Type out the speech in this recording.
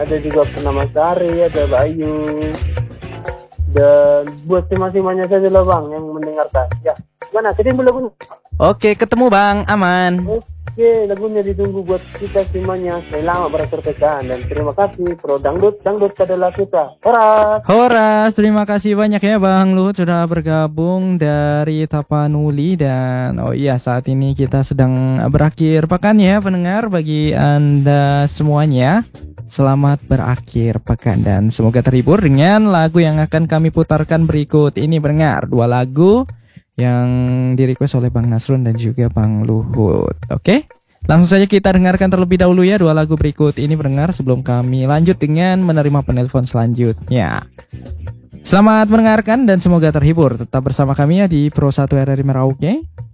ada juga Purnama Sari, ada Bayu, dan buat semuanya saja lah bang yang mendengarkan. Ya, mana ketemu lagunya? Oke, ketemu Bang, aman. Oke, lagunya ditunggu buat kita semuanya. Selamat beraktivitas dan terima kasih Pro Dangdut adalah kita. Horas. Horas, terima kasih banyak ya Bang Luhut sudah bergabung dari Tapanuli. Dan oh iya, saat ini kita sedang berakhir pekan ya pendengar. Bagi Anda semuanya, selamat berakhir pekan dan semoga terhibur dengan lagu yang akan kami putarkan berikut ini pendengar. 2 lagu yang direquest oleh Bang Nasrun dan juga Bang Luhut. Oke, langsung saja kita dengarkan terlebih dahulu ya 2 lagu berikut ini pendengar sebelum kami lanjut dengan menerima penelpon selanjutnya. Selamat mendengarkan dan semoga terhibur. Tetap bersama kami ya di Pro 1 RRI Merauke.